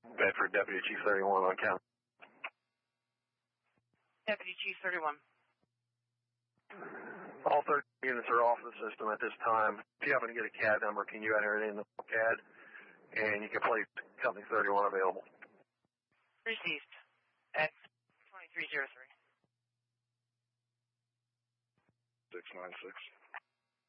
Bedford, Deputy Chief 31 on count. Deputy Chief 31. All 30 units are off the system at this time. If you happen to get a CAD number, can you enter it in the CAD? And you can place Company 31 available. Received. At 2303. 696.